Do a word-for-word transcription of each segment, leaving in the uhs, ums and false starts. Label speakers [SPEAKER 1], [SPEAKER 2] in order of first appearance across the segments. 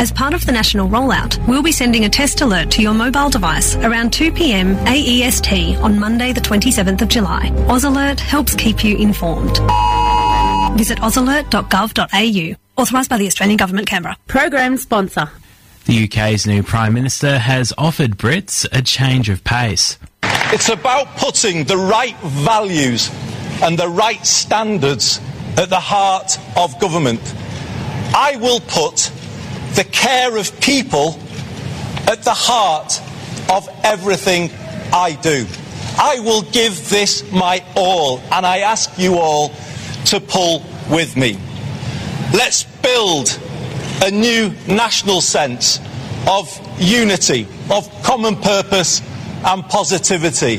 [SPEAKER 1] As part of the national rollout, we'll be sending a test alert to your mobile device around two p m A E S T on Monday the twenty-seventh of July. AusAlert helps keep you informed. Visit ausalert dot gov dot a u. Authorised by the Australian Government, Canberra.
[SPEAKER 2] Program sponsor.
[SPEAKER 3] The U K's new Prime Minister has offered Brits a change of pace.
[SPEAKER 4] It's about putting the right values and the right standards at the heart of government. I will put the care of people at the heart of everything I do. I will give this my all, and I ask you all to pull with me. Let's build a new national sense of unity, of common purpose and positivity.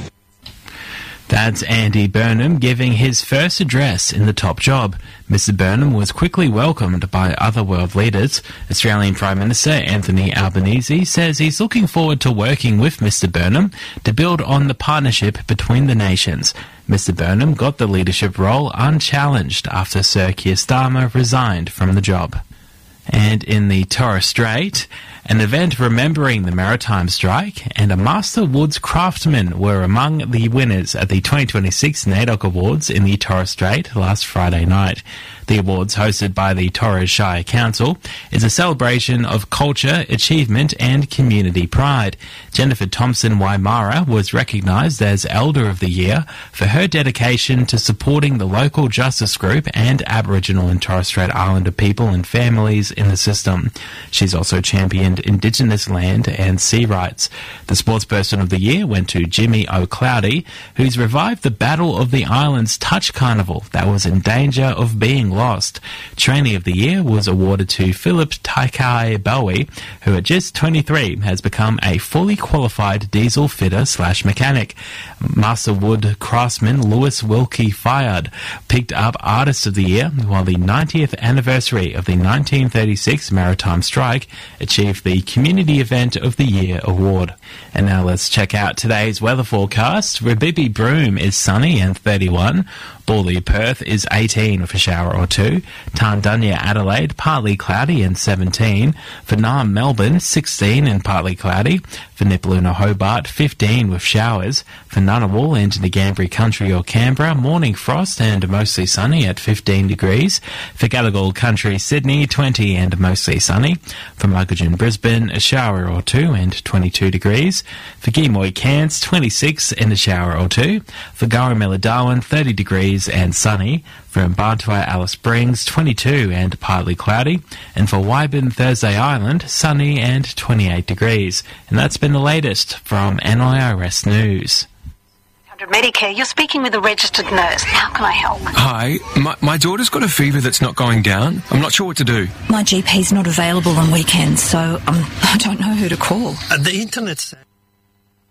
[SPEAKER 3] That's Andy Burnham giving his first address in the top job. Mister Burnham was quickly welcomed by other world leaders. Australian Prime Minister Anthony Albanese says he's looking forward to working with Mister Burnham to build on the partnership between the nations. Mister Burnham got the leadership role unchallenged after Sir Keir Starmer resigned from the job. And in the Torres Strait, an event remembering the maritime strike and a Master Woods craftsman were among the winners at the twenty twenty-six NAIDOC Awards in the Torres Strait last Friday night. The awards, hosted by the Torres Shire Council, is a celebration of culture, achievement and community pride. Jennifer Thompson-Waimara was recognised as Elder of the Year for her dedication to supporting the local justice group and Aboriginal and Torres Strait Islander people and families in the system. She's also championed Indigenous land and sea rights. The Sportsperson of the Year went to Jimmy O'Cloudy, who's revived the Battle of the Islands Touch Carnival that was in danger of being lost. Trainee of the Year was awarded to Philip Taikai Bowie, who at just twenty-three has become a fully qualified diesel fitter slash mechanic. Master Wood craftsman Lewis Wilkie Fiard picked up Artist of the Year, while the ninetieth anniversary of the nineteen thirty-six Maritime Strike achieved the Community Event of the Year award. And now let's check out today's weather forecast. Rabibi Broome is sunny and thirty-one. Borley Perth is eighteen with a shower or two. Tarndunya Adelaide partly cloudy and seventeen. For Naarm Melbourne sixteen and partly cloudy. For Nipaluna Hobart fifteen with showers. For Ngunnawal and Ngambri Country or Canberra morning frost and mostly sunny at fifteen degrees. For Gadigal Country Sydney twenty and mostly sunny. For Muggleton Brisbane a shower or two and twenty-two degrees. For Geemoy Cairns twenty-six and a shower or two. For Gurrumilla Darwin thirty degrees and sunny. For Mbartua Alice Springs twenty-two and partly cloudy. And for Wyburn Thursday Island sunny and twenty-eight degrees. And that's been the latest from N I R S News.
[SPEAKER 1] Medicare, you're speaking with a registered nurse. How can I help?
[SPEAKER 5] Hi, my, my daughter's got a fever that's not going down. I'm not sure what to do.
[SPEAKER 6] My G P's not available on weekends, so um, I don't know who to call.
[SPEAKER 7] Uh, the internet...